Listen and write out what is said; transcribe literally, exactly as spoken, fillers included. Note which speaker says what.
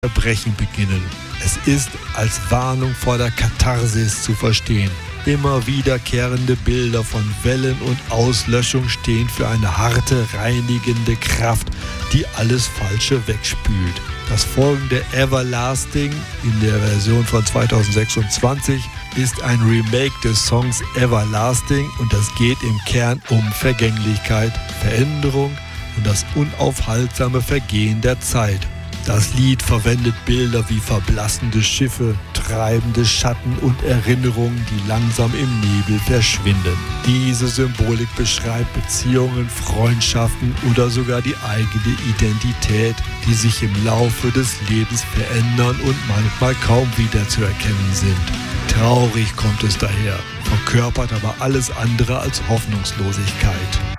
Speaker 1: Zerbrechen beginnen. Es ist als Warnung vor der Katharsis zu verstehen. Immer wiederkehrende Bilder von Wellen und Auslöschung stehen für eine harte, reinigende Kraft, die alles Falsche wegspült. Das folgende Everlasting in der Version von zweitausendsechsundzwanzig ist ein Remake des Songs Everlasting und das geht im Kern um Vergänglichkeit, Veränderung und das unaufhaltsame Vergehen der Zeit. Das Lied verwendet Bilder wie verblassende Schiffe, treibende Schatten und Erinnerungen, die langsam im Nebel verschwinden. Diese Symbolik beschreibt Beziehungen, Freundschaften oder sogar die eigene Identität, die sich im Laufe des Lebens verändern und manchmal kaum wiederzuerkennen sind. Traurig kommt es daher, verkörpert aber alles andere als Hoffnungslosigkeit.